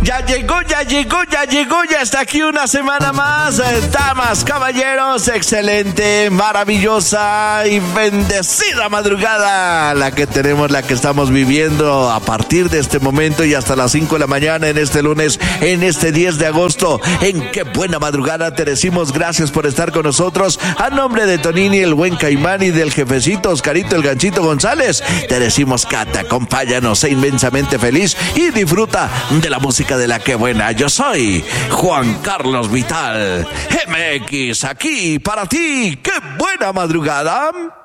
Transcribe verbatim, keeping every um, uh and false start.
Ya llegó, ya llegó, ya llegó, ya está aquí una semana más. Damas, caballeros, excelente, maravillosa y bendecida madrugada la que tenemos, la que estamos viviendo a partir de este momento y hasta las cinco de la mañana en este lunes, en este diez de agosto. En qué buena madrugada te decimos gracias por estar con nosotros. A nombre de Tonini, el buen Caimán, y del jefecito Oscarito, el Ganchito González, te decimos Cata, acompáñanos, sé inmensamente feliz y disfruta de la música de la que buena. Yo soy Juan Carlos Vital, M X, aquí para ti. ¡Qué buena madrugada!